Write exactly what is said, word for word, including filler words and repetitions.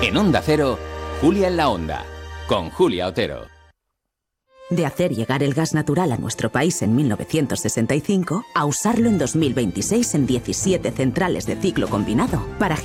En Onda Cero, Julia en la Onda, con Julia Otero. De hacer llegar el gas natural a nuestro país en mil novecientos sesenta y cinco a usarlo en dos mil veintiséis en diecisiete centrales de ciclo combinado para